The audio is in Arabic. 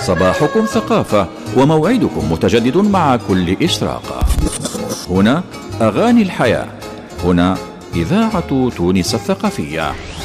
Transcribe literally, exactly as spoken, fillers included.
صباحكم ثقافة وموعدكم متجدد مع كل إشراقة. هنا أغاني الحياة، هنا إذاعة تونس الثقافية.